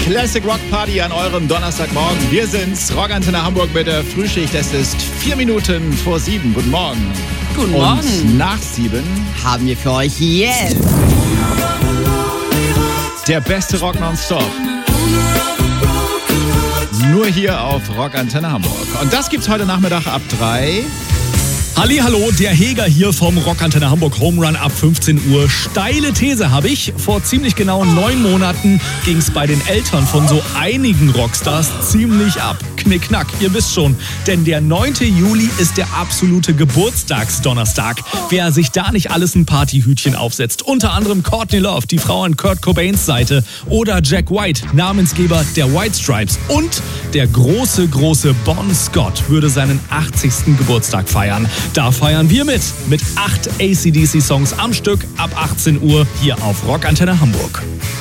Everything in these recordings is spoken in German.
Classic Rock Party an eurem Donnerstagmorgen. Wir sind's, Rockantenne Hamburg mit der Frühschicht. Es ist 4 Minuten vor 7. Guten Morgen. Guten Morgen. Und nach 7 haben wir für euch jetzt der beste Rock nonstop. Nur hier auf Rockantenne Hamburg. Und das gibt's heute Nachmittag ab 3. Hallihallo, der Heger hier vom Rockantenne Hamburg Home Run ab 15 Uhr. Steile These habe ich. Vor ziemlich genau 9 Monaten ging es bei den Eltern von so einigen Rockstars ziemlich ab. Knickknack, ihr wisst schon. Denn der 9. Juli ist der absolute Geburtstagsdonnerstag. Wer sich da nicht alles ein Partyhütchen aufsetzt. Unter anderem Courtney Love, die Frau an Kurt Cobains Seite. Oder Jack White, Namensgeber der White Stripes. Und der große Bon Scott würde seinen 80. Geburtstag feiern. Da feiern wir mit 8 AC/DC-Songs am Stück ab 18 Uhr hier auf Rockantenne Hamburg.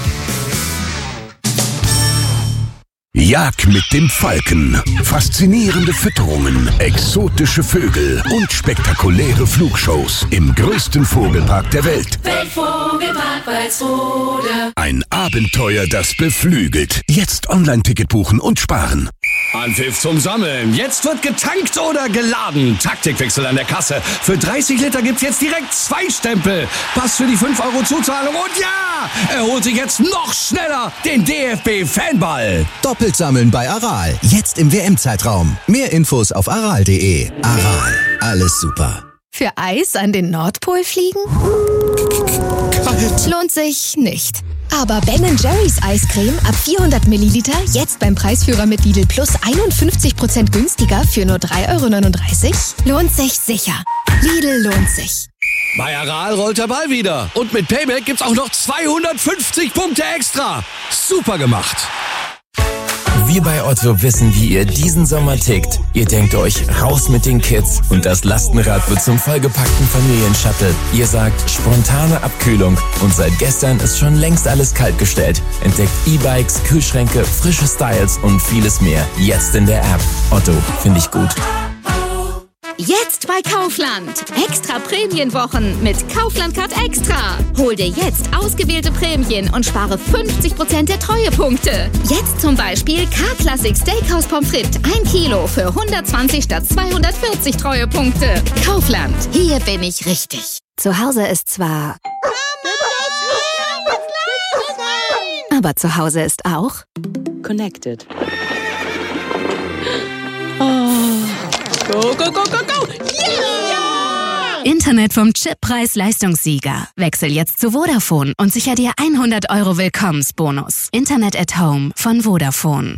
Jagd mit dem Falken, faszinierende Fütterungen, exotische Vögel und spektakuläre Flugshows im größten Vogelpark der Welt. Weltvogelpark Walsrode. Ein Abenteuer, das beflügelt. Jetzt Online-Ticket buchen und sparen. Anpfiff zum Sammeln. Jetzt wird getankt oder geladen. Taktikwechsel an der Kasse. Für 30 Liter gibt's jetzt direkt 2 Stempel. Pass für die 5 € Zuzahlung. Und ja, er holt sich jetzt noch schneller den DFB-Fanball. Doppelt sammeln bei Aral. Jetzt im WM-Zeitraum. Mehr Infos auf aral.de. Aral. Alles super. Für Eis an den Nordpol fliegen? Lohnt sich nicht. Aber Ben & Jerry's Eiscreme ab 400 Milliliter jetzt beim Preisführer mit Lidl Plus 51% günstiger für nur 3,39 € lohnt sich sicher. Lidl lohnt sich. Bei Aral rollt der Ball wieder. Und mit Payback gibt's auch noch 250 Punkte extra. Super gemacht. Wir bei Otto wissen, wie ihr diesen Sommer tickt. Ihr denkt euch, raus mit den Kids und das Lastenrad wird zum vollgepackten Familienshuttle. Ihr sagt, spontane Abkühlung und seit gestern ist schon längst alles kaltgestellt. Entdeckt E-Bikes, Kühlschränke, frische Styles und vieles mehr. Jetzt in der App. Otto, finde ich gut. Jetzt bei Kaufland. Extra Prämienwochen mit Kaufland Card Extra. Hol dir jetzt ausgewählte Prämien und spare 50% der Treuepunkte. Jetzt zum Beispiel K-Classic Steakhouse Pommes frites 1 Kilo für 120 statt 240 Treuepunkte. Kaufland. Hier bin ich richtig. Zu Hause ist zwar... aber zu Hause ist auch... Connected. Oh. Go, go, go, go, go! Yeah! Internet vom Chip-Preis-Leistungssieger. Wechsel jetzt zu Vodafone und sicher dir 100 € Willkommensbonus. Internet at Home von Vodafone.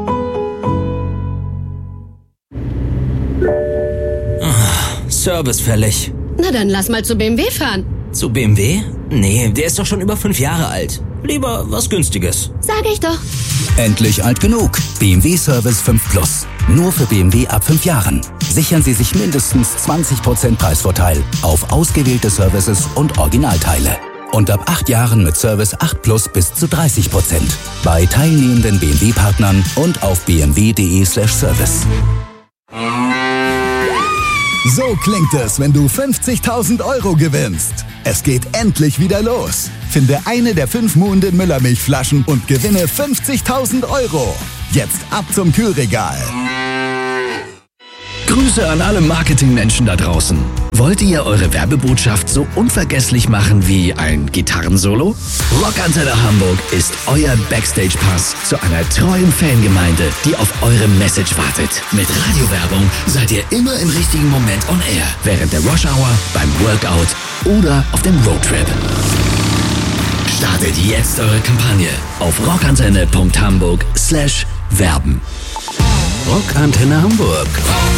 Service fällig. Na dann lass mal zu BMW fahren. Zu BMW? Nee, der ist doch schon über 5 Jahre alt. Lieber was Günstiges. Sag ich doch. Endlich alt genug. BMW Service 5 Plus. Nur für BMW ab 5 Jahren. Sichern Sie sich mindestens 20% Preisvorteil auf ausgewählte Services und Originalteile. Und ab 8 Jahren mit Service 8 Plus bis zu 30%. Bei teilnehmenden BMW-Partnern und auf bmw.de/service. So klingt es, wenn du 50.000 € gewinnst. Es geht endlich wieder los. Finde eine der 5 Muhnden Müllermilchflaschen und gewinne 50.000 €. Jetzt ab zum Kühlregal. Grüße an alle Marketingmenschen da draußen. Wollt ihr eure Werbebotschaft so unvergesslich machen wie ein Gitarrensolo? Rockantenne Hamburg ist euer Backstage-Pass zu einer treuen Fangemeinde, die auf eure Message wartet. Mit Radiowerbung seid ihr immer im richtigen Moment on air. Während der Rush-Hour, beim Workout oder auf dem Roadtrip. Startet jetzt eure Kampagne auf rockantenne.hamburg/werben. Rockantenne Hamburg.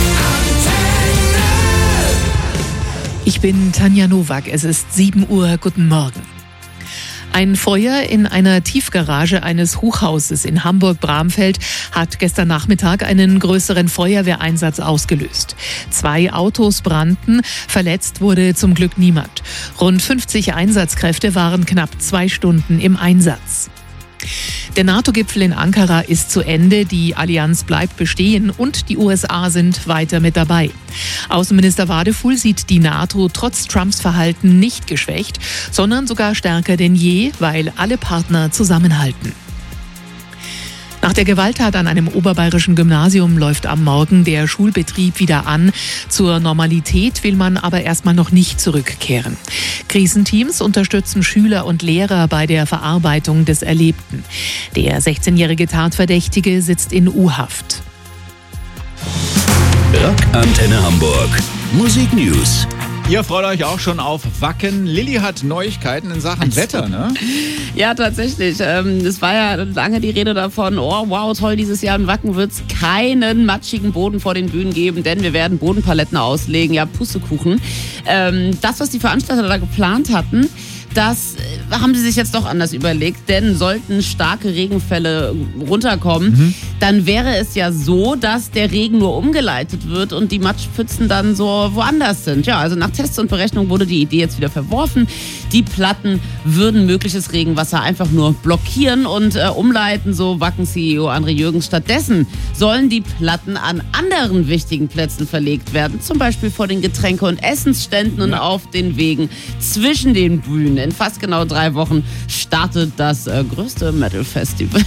Ich bin Tanja Nowak, es ist 7 Uhr, guten Morgen. Ein Feuer in einer Tiefgarage eines Hochhauses in Hamburg-Bramfeld hat gestern Nachmittag einen größeren Feuerwehreinsatz ausgelöst. 2 Autos brannten, verletzt wurde zum Glück niemand. Rund 50 Einsatzkräfte waren knapp 2 Stunden im Einsatz. Der NATO-Gipfel in Ankara ist zu Ende, die Allianz bleibt bestehen und die USA sind weiter mit dabei. Außenminister Wadefuhl sieht die NATO trotz Trumps Verhalten nicht geschwächt, sondern sogar stärker denn je, weil alle Partner zusammenhalten. Nach der Gewalttat an einem oberbayerischen Gymnasium läuft am Morgen der Schulbetrieb wieder an. Zur Normalität will man aber erstmal noch nicht zurückkehren. Krisenteams unterstützen Schüler und Lehrer bei der Verarbeitung des Erlebten. Der 16-jährige Tatverdächtige sitzt in U-Haft. Rockantenne Hamburg. Musik News. Ihr freut euch auch schon auf Wacken. Lilly hat Neuigkeiten in Sachen Wetter, ne? Ja, tatsächlich. Es war ja lange die Rede davon, oh wow, toll, dieses Jahr in Wacken wird es keinen matschigen Boden vor den Bühnen geben, denn wir werden Bodenpaletten auslegen. Ja, Pustekuchen. Das, was die Veranstalter da geplant hatten, das haben sie sich jetzt doch anders überlegt, denn sollten starke Regenfälle runterkommen, dann wäre es ja so, dass der Regen nur umgeleitet wird und die Matschpfützen dann so woanders sind. Ja, also nach Tests und Berechnung wurde die Idee jetzt wieder verworfen. Die Platten würden mögliches Regenwasser einfach nur blockieren und umleiten, so Wacken-CEO André Jürgens. Stattdessen sollen die Platten an anderen wichtigen Plätzen verlegt werden, zum Beispiel vor den Getränke- und Essensständen und auf den Wegen zwischen den Bühnen. In fast genau 3 Wochen startet das größte Metal-Festival.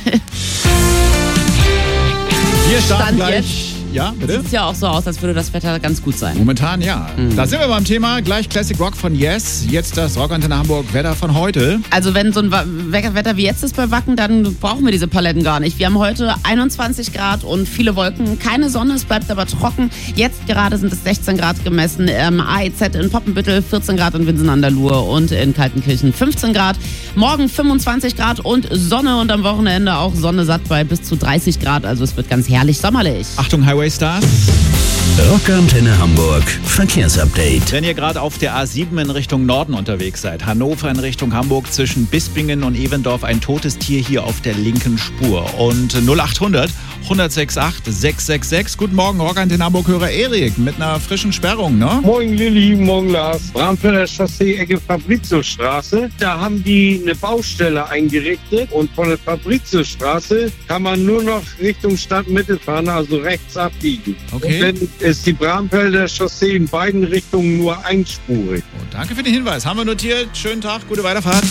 Wir starten gleich. Jetzt. Ja, bitte? Sieht ja auch so aus, als würde das Wetter ganz gut sein. Momentan ja. Da sind wir beim Thema. Gleich Classic Rock von Yes. Jetzt das Rockantenne Hamburg Wetter von heute. Also wenn so ein Wetter wie jetzt ist bei Wacken, dann brauchen wir diese Paletten gar nicht. Wir haben heute 21 Grad und viele Wolken. Keine Sonne, es bleibt aber trocken. Jetzt gerade sind es 16 Grad gemessen. AEZ in Poppenbüttel, 14 Grad in Winsen an der Luhe und in Kaltenkirchen 15 Grad. Morgen 25 Grad und Sonne und am Wochenende auch Sonne satt bei bis zu 30 Grad. Also es wird ganz herrlich sommerlich. Achtung, Highway Stars. Rockantenne Hamburg Verkehrsupdate. Wenn ihr gerade auf der A7 in Richtung Norden unterwegs seid, Hannover in Richtung Hamburg zwischen Bispingen und Evendorf, ein totes Tier hier auf der linken Spur. Und 0800 106.8 666. Guten Morgen, Rockantenne Hamburg-Hörer Erik mit einer frischen Sperrung, ne? Moin Lilly, morgen Lars. Bramfelder Chaussee, Ecke Fabriziostraße. Da haben die eine Baustelle eingerichtet und von der Fabriziostraße kann man nur noch Richtung Stadtmitte fahren, also rechts abbiegen. Okay. Und dann ist die Bramfelder Chaussee in beiden Richtungen nur einspurig. Oh, danke für den Hinweis. Haben wir notiert. Schönen Tag, gute Weiterfahrt.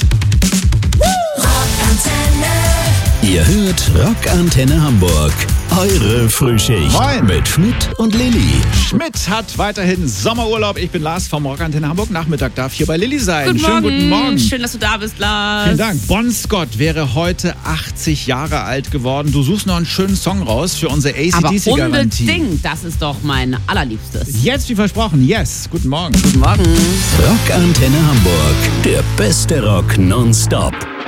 Ihr hört Rockantenne Hamburg. Eure Frühschicht. Moin. Mit Schmidt und Lilly. Schmidt hat weiterhin Sommerurlaub. Ich bin Lars vom Rockantenne Hamburg. Nachmittag darf hier bei Lilly sein. Guten Guten Morgen. Schön, dass du da bist, Lars. Vielen Dank. Bon Scott wäre heute 80 Jahre alt geworden. Du suchst noch einen schönen Song raus für unsere AC/DC-Garantie. Aber unbedingt. Das ist doch mein allerliebstes. Jetzt wie versprochen. Yes. Guten Morgen. Guten Morgen. Rockantenne Hamburg. Der beste Rock nonstop.